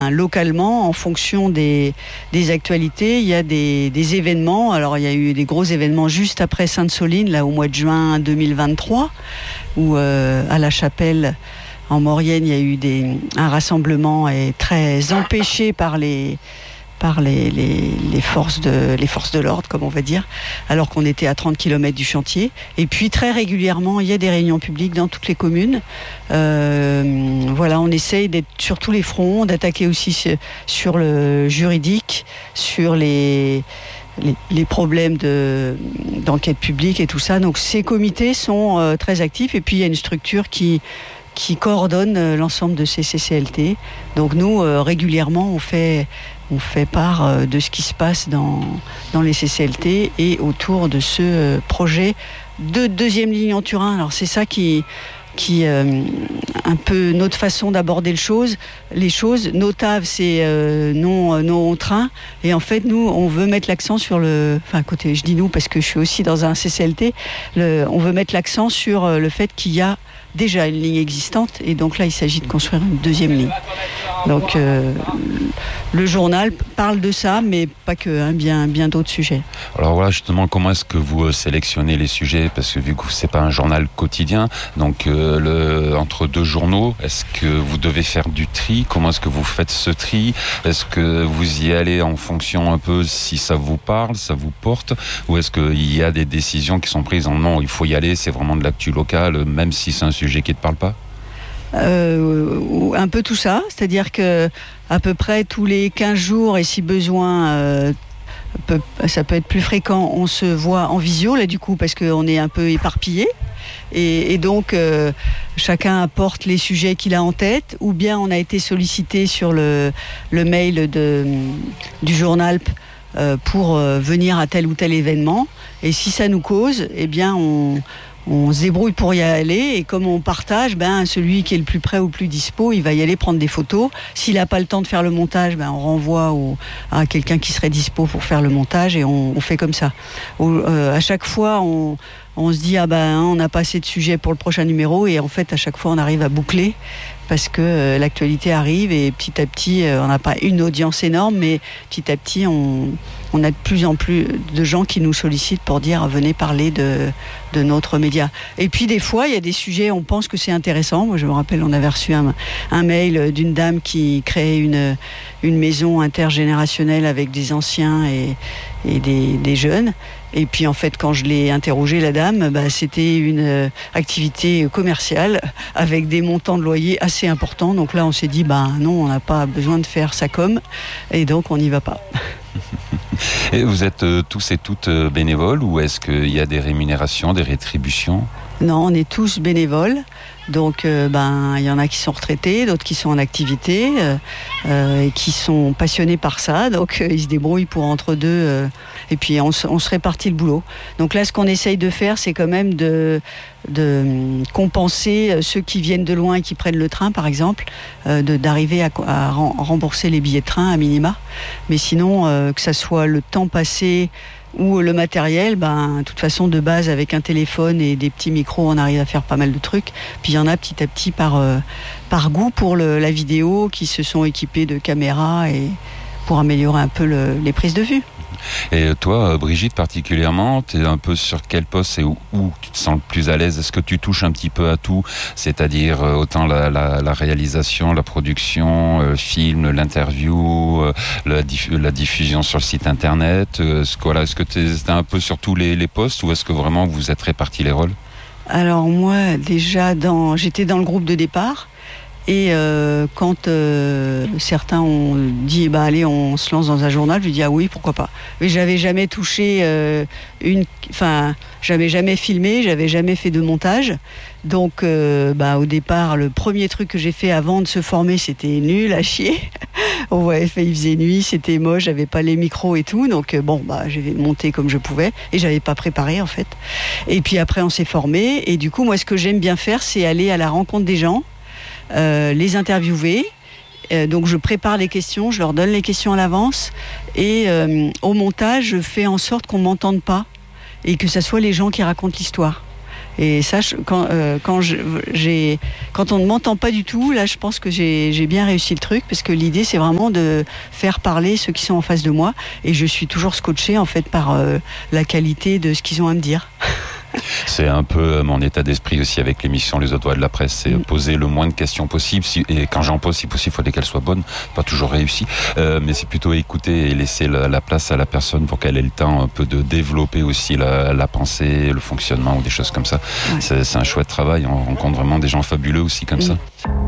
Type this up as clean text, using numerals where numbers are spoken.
Localement, en fonction des actualités, il y a des événements. Alors, il y a eu des gros événements juste après Sainte-Soline, là, au mois de juin 2023, où à la Chapelle, en Maurienne, il y a eu un rassemblement très empêché par les forces de l'ordre, comme on va dire, alors qu'on était à 30 km du chantier. Et puis très régulièrement, il y a des réunions publiques dans toutes les communes. On essaye d'être sur tous les fronts, d'attaquer aussi sur le juridique, sur les problèmes d'enquête publique et tout ça. Donc ces comités sont très actifs. Et puis il y a une structure qui coordonne l'ensemble de ces CCLT. Donc nous, régulièrement, on fait part de ce qui se passe dans les CCLT et autour de ce projet de deuxième ligne en Turin. Alors c'est ça qui un peu notre façon d'aborder les choses. Nos TAV, c'est non au train. Et en fait, nous, on veut mettre l'accent sur côté, je dis nous parce que je suis aussi dans un CCLT, on veut mettre l'accent sur le fait qu'il y a déjà une ligne existante, et donc là il s'agit de construire une deuxième ligne. Donc le journal parle de ça, mais pas que, bien d'autres sujets. Alors voilà, justement, comment est-ce que vous sélectionnez les sujets, parce que vu que c'est pas un journal quotidien, donc entre deux journaux, est-ce que vous devez faire du tri? Comment est-ce que vous faites ce tri? Est-ce que vous y allez en fonction un peu si ça vous parle, ça vous porte, ou est-ce qu'il y a des décisions qui sont prises en non, il faut y aller, c'est vraiment de l'actu locale, même si c'est un sujet qui ne te parle pas? Un peu tout ça, c'est-à-dire que à peu près tous les 15 jours, et si besoin, ça peut être plus fréquent, on se voit en visio là du coup, parce qu'on est un peu éparpillés, et donc chacun apporte les sujets qu'il a en tête, ou bien on a été sollicité sur le mail du journal pour venir à tel ou tel événement, et si ça nous cause, eh bien on se débrouille pour y aller, et comme on partage, celui qui est le plus près ou plus dispo, il va y aller prendre des photos. S'il n'a pas le temps de faire le montage, on renvoie à quelqu'un qui serait dispo pour faire le montage, et on fait comme ça. À chaque fois, on se dit on n'a pas assez de sujets pour le prochain numéro, et en fait à chaque fois on arrive à boucler, parce que l'actualité arrive, et petit à petit, on n'a pas une audience énorme, mais petit à petit on a de plus en plus de gens qui nous sollicitent pour dire venez parler de notre média. Et puis des fois il y a des sujets, on pense que c'est intéressant. Moi je me rappelle, on avait reçu un mail d'une dame qui créait une maison intergénérationnelle avec des anciens et des jeunes. Et puis en fait, quand je l'ai interrogée, la dame, c'était une activité commerciale avec des montants de loyer assez importants. Donc là, on s'est dit, non, on n'a pas besoin de faire ça comme, et donc on n'y va pas. Et vous êtes tous et toutes bénévoles, ou est-ce qu'il y a des rémunérations, des rétributions? Non, on est tous bénévoles. Donc, il y en a qui sont retraités, d'autres qui sont en activité, et qui sont passionnés par ça. Donc, ils se débrouillent pour entre deux. Et puis, on se répartit le boulot. Donc là, ce qu'on essaye de faire, c'est quand même de compenser ceux qui viennent de loin et qui prennent le train, par exemple, d'arriver à rembourser les billets de train à minima. Mais sinon, que ça soit le temps passé ou le matériel, de toute façon, de base, avec un téléphone et des petits micros, on arrive à faire pas mal de trucs. Puis il y en a petit à petit par goût pour la vidéo, qui se sont équipés de caméras, et pour améliorer un peu les prises de vue. Et toi, Brigitte, particulièrement, tu es un peu sur quel poste et où tu te sens le plus à l'aise? Est-ce que tu touches un petit peu à tout, c'est-à-dire autant la réalisation, la production, film, l'interview, la diffusion sur le site internet? Est-ce que tu es un peu sur tous les postes, ou est-ce que vraiment vous êtes répartis les rôles? Alors moi, déjà, j'étais dans le groupe de départ. Et quand certains ont dit allez, on se lance dans un journal, je dis oui, pourquoi pas. Mais j'avais jamais touché j'avais jamais filmé, j'avais jamais fait de montage. Donc au départ, le premier truc que j'ai fait avant de se former, c'était nul à chier. Il faisait nuit, c'était moche, j'avais pas les micros et tout. Donc j'ai monté comme je pouvais, et j'avais pas préparé en fait. Et puis après, on s'est formé, et du coup, moi, ce que j'aime bien faire, c'est aller à la rencontre des gens. Les interviewer, donc je prépare les questions, je leur donne les questions à l'avance, et au montage je fais en sorte qu'on m'entende pas, et que ça soit les gens qui racontent l'histoire. Et ça, quand on ne m'entend pas du tout, là, je pense que j'ai bien réussi le truc, parce que l'idée, c'est vraiment de faire parler ceux qui sont en face de moi, et je suis toujours scotchée en fait par la qualité de ce qu'ils ont à me dire. C'est un peu mon état d'esprit aussi avec l'émission Les Autres Voix de la Presse, c'est poser le moins de questions possible, et quand j'en pose, si possible, il faudrait qu'elles soient bonnes, pas toujours réussies, mais c'est plutôt écouter et laisser la place à la personne pour qu'elle ait le temps un peu de développer aussi la pensée, le fonctionnement ou des choses comme ça. Ouais. C'est un chouette travail, on rencontre vraiment des gens fabuleux aussi comme ça.